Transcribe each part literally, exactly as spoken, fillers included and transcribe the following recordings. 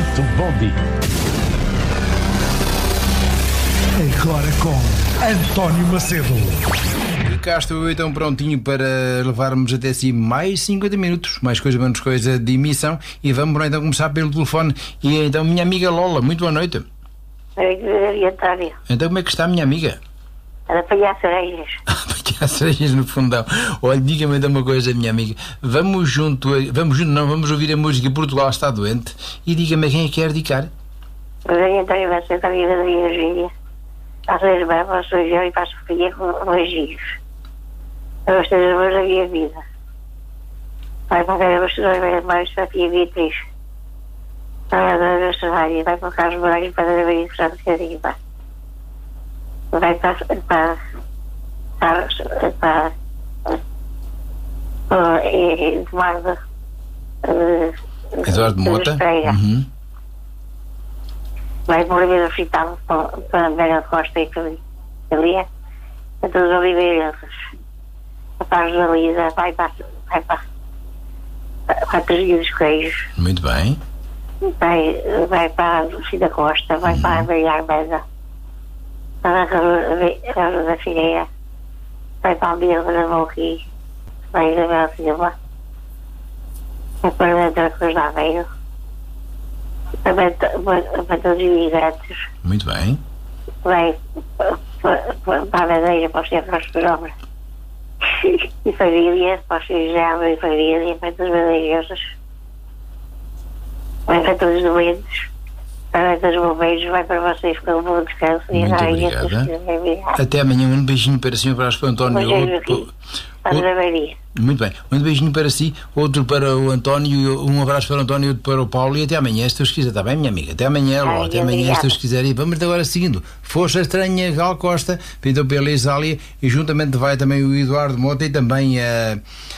Muito bom dia. Agora com António Macedo. E cá estou eu então prontinho para levarmos até si mais cinquenta minutos, mais coisa menos coisa de emissão, e vamos então começar pelo telefone. E então, minha amiga Lola, muito boa noite. Oi, António. Então como é que está, minha amiga? Era apanhar cerejas. Apanhar cerejas no fundão. Olha, diga-me então uma coisa, minha amiga. Vamos junto, vamos junto, não, vamos ouvir a música Portugal Está Doente, e diga-me a quem é que quer dedicar. Oi, António Macedo, a vida da minha Virgínia. Para a irmã, para a sua irmã e para a Sofia com beijinhos. Para os teus irmãos da minha vida. Vai para a Vera Bastidor, vai mais para a tia Beatriz. Para a Dona Serrania, vai para o Carlos Moraes, para a Dona Maria Cruzado de Cadinho, pá. Vai para para para para para Eduardo Eduardo Mota. Uhum. Vai para o Oliveira Hospital para a Vera Costa e Calia, para todos os oliveirenses. Para a Rosalisa, vai para vai para para a Casinha dos Queijos. Muito bem. Vai, vai para a Lucida Costa, vai uhum. para a Maria Armanda, para a Rosa da Figueira, vai para a Almeida da Monqui, vai a Isabel Silva, vai para a Letra Cruz de Aveiro, para, para, para todos os imigrantes. Muito bem. Vai para, para, para a Madeira, para os centros de obra e família, para os filhos de Alma e família, para todos os madeirenses. Vai para todos os doentes, vai para todos os bombeiros, vai para vocês com um bom descanso. Muito obrigada. Até amanhã. Um beijinho para si, um abraço para o António. Outro, para a Maria. Muito bem. Um beijinho para si, outro para o António, um abraço para o António, outro para o Paulo, e até amanhã, se Deus quiser. Está bem, minha amiga? Até amanhã, Ai, até amanhã, obrigada. Se Deus quiser. E vamos agora seguindo. Força Estranha, Gal Costa, pintou pela Isália, e juntamente vai também o Eduardo Mota e também a...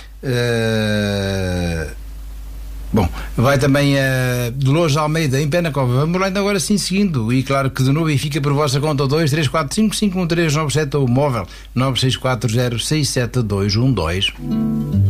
Uh, Bom, vai também a Dolores Almeida em Pé na Cova. Vamos lá então agora sim seguindo. E claro que de novo, e fica por vossa conta o dois três quatro cinco cinco um três nove sete ou o móvel nove seis quatro zero seis sete dois um dois.